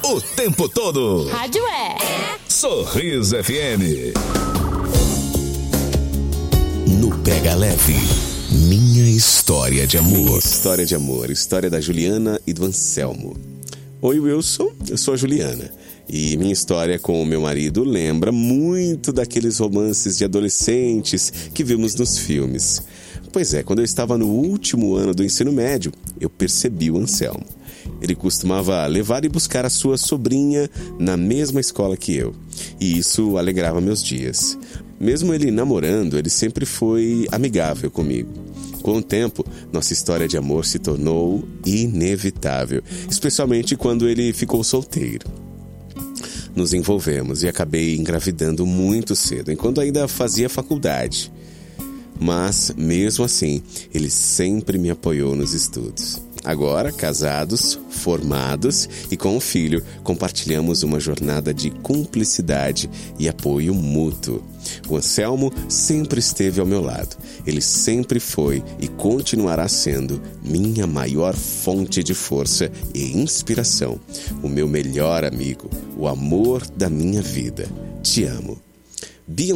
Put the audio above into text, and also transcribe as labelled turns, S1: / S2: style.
S1: o tempo todo.
S2: Rádio
S1: Sorriso FM.
S3: No Pega Leve, minha história de amor.
S4: Minha história de amor, história da Juliana e do Anselmo. Oi, Wilson, eu sou a Juliana. E minha história com o meu marido lembra muito daqueles romances de adolescentes que vimos nos filmes. Pois é, quando eu estava no último ano do ensino médio, eu percebi o Anselmo. Ele costumava levar e buscar a sua sobrinha na mesma escola que eu. E isso alegrava meus dias. Mesmo ele namorando, ele sempre foi amigável comigo. Com o tempo, nossa história de amor se tornou inevitável, especialmente quando ele ficou solteiro. Nos envolvemos e acabei engravidando muito cedo, enquanto ainda fazia faculdade. Mas, mesmo assim, ele sempre me apoiou nos estudos. Agora, casados, formados e com um filho, compartilhamos uma jornada de cumplicidade e apoio mútuo. O Anselmo sempre esteve ao meu lado. Ele sempre foi e continuará sendo minha maior fonte de força e inspiração. O meu melhor amigo, o amor da minha vida. Te amo.